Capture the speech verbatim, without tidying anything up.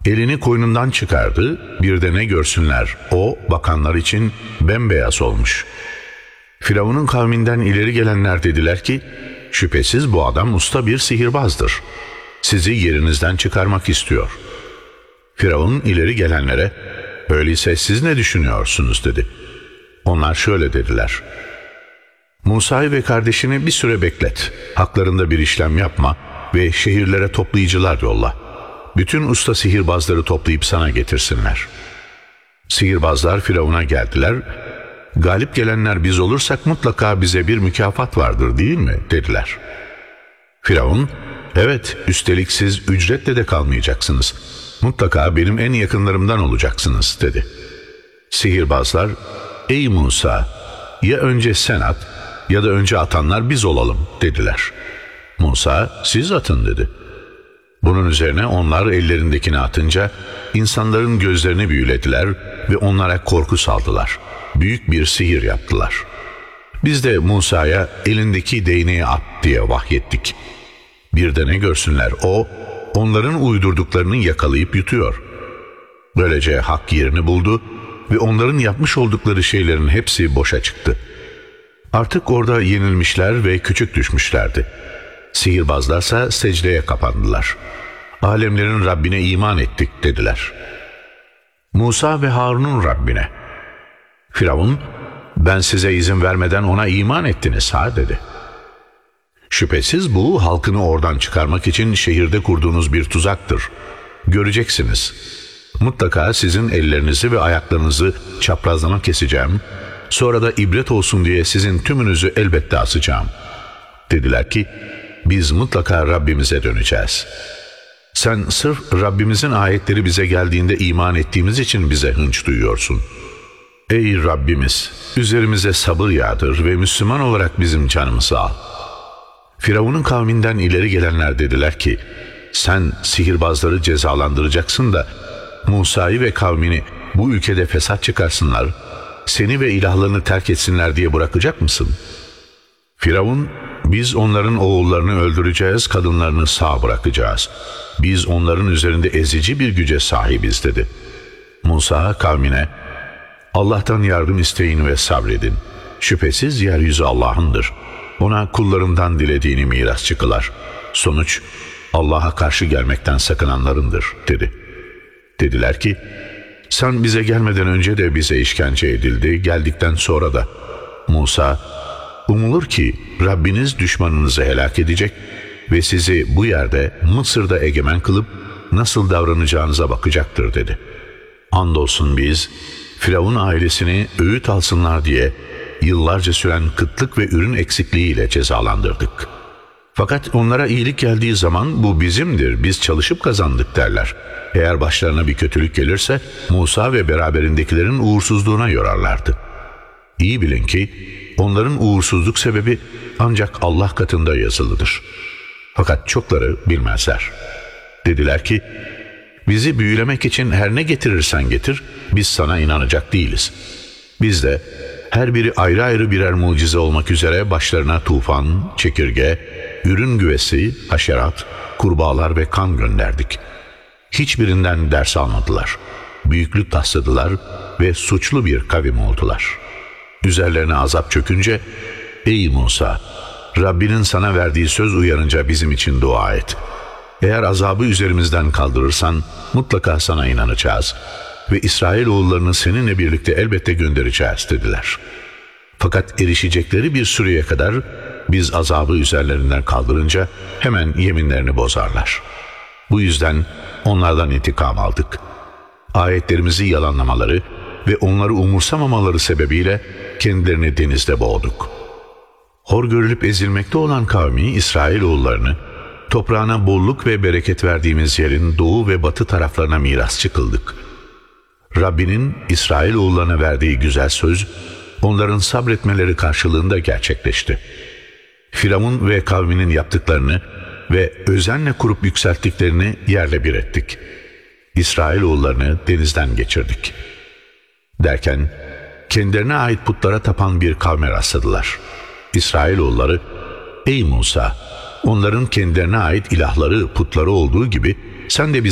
Elini koynundan çıkardı, bir de ne görsünler, o bakanlar için bembeyaz olmuş. Firavun'un kavminden ileri gelenler dediler ki, şüphesiz bu adam usta bir sihirbazdır. Sizi yerinizden çıkarmak istiyor. Firavun ileri gelenlere, öyleyse siz ne düşünüyorsunuz dedi. Onlar şöyle dediler: Musa'yı ve kardeşini bir süre beklet, haklarında bir işlem yapma ve şehirlere toplayıcılar yolla. Bütün usta sihirbazları toplayıp sana getirsinler. Sihirbazlar Firavun'a geldiler. Galip gelenler biz olursak mutlaka bize bir mükafat vardır değil mi? Dediler. Firavun, evet, üstelik siz ücretle de kalmayacaksınız. Mutlaka benim en yakınlarımdan olacaksınız dedi. Sihirbazlar, ey Musa, ya önce sen at ya da önce atanlar biz olalım dediler. Musa, siz atın dedi. Bunun üzerine onlar ellerindekini atınca insanların gözlerini büyülediler ve onlara korku saldılar. Büyük bir sihir yaptılar. Biz de Musa'ya elindeki değneği at diye vahyettik. Bir de ne görsünler, o onların uydurduklarını yakalayıp yutuyor. Böylece hak yerini buldu ve onların yapmış oldukları şeylerin hepsi boşa çıktı. Artık orada yenilmişler ve küçük düşmüşlerdi. Sihirbazlarsa secdeye kapandılar. Alemlerin Rabbine iman ettik dediler. Musa ve Harun'un Rabbine. Firavun, ben size izin vermeden ona iman ettiniz ha dedi. Şüphesiz bu halkını oradan çıkarmak için şehirde kurduğunuz bir tuzaktır. Göreceksiniz. Mutlaka sizin ellerinizi ve ayaklarınızı çaprazlama keseceğim. Sonra da ibret olsun diye sizin tümünüzü elbette asacağım. Dediler ki, biz mutlaka Rabbimize döneceğiz. Sen sırf Rabbimizin ayetleri bize geldiğinde iman ettiğimiz için bize hınç duyuyorsun. Ey Rabbimiz, üzerimize sabır yağdır ve Müslüman olarak bizim canımızı al. Firavun'un kavminden ileri gelenler dediler ki, sen sihirbazları cezalandıracaksın da Musa'yı ve kavmini bu ülkede fesat çıkarsınlar, seni ve ilahlarını terk etsinler diye bırakacak mısın? Firavun, biz onların oğullarını öldüreceğiz, kadınlarını sağ bırakacağız. Biz onların üzerinde ezici bir güce sahibiz dedi. Musa kavmine, Allah'tan yardım isteyin ve sabredin. Şüphesiz yeryüzü Allah'ındır. Ona kullarından dilediğini mirasçı kılar. Sonuç, Allah'a karşı gelmekten sakınanlarındır dedi. Dediler ki, sen bize gelmeden önce de bize işkence edildi, geldikten sonra da. Musa, umulur ki Rabbiniz düşmanınızı helak edecek ve sizi bu yerde Mısır'da egemen kılıp nasıl davranacağınıza bakacaktır dedi. Andolsun biz Firavun ailesini öğüt alsınlar diye yıllarca süren kıtlık ve ürün eksikliğiyle cezalandırdık. Fakat onlara iyilik geldiği zaman bu bizimdir, biz çalışıp kazandık derler. Eğer başlarına bir kötülük gelirse Musa ve beraberindekilerin uğursuzluğuna yorarlardı. İyi bilin ki onların uğursuzluk sebebi ancak Allah katında yazılıdır. Fakat çokları bilmezler. Dediler ki, bizi büyülemek için her ne getirirsen getir, biz sana inanacak değiliz. Biz de her biri ayrı ayrı birer mucize olmak üzere başlarına tufan, çekirge, ürün güvesi, haşerat, kurbağalar ve kan gönderdik. Hiçbirinden ders almadılar. Büyüklük tasladılar ve suçlu bir kavim oldular. Üzerlerine azap çökünce, ey Musa, Rabbinin sana verdiği söz uyarınca bizim için dua et. Eğer azabı üzerimizden kaldırırsan mutlaka sana inanacağız ve İsrailoğullarını seninle birlikte elbette göndereceğiz dediler. Fakat erişecekleri bir süreye kadar biz azabı üzerlerinden kaldırınca hemen yeminlerini bozarlar. Bu yüzden onlardan intikam aldık. Ayetlerimizi yalanlamaları ve onları umursamamaları sebebiyle kendilerini denizde boğduk. Hor görülüp ezilmekte olan kavmi İsrailoğullarını toprağına bolluk ve bereket verdiğimiz yerin doğu ve batı taraflarına mirasçı kıldık. Rabbinin İsrailoğullarına verdiği güzel söz onların sabretmeleri karşılığında gerçekleşti. Firavun ve kavminin yaptıklarını ve özenle kurup yükselttiklerini yerle bir ettik. İsrailoğullarını denizden geçirdik. Derken kendilerine ait putlara tapan bir kavme rastladılar. İsrailoğulları, ey Musa, onların kendilerine ait ilahları, putları olduğu gibi sen de bize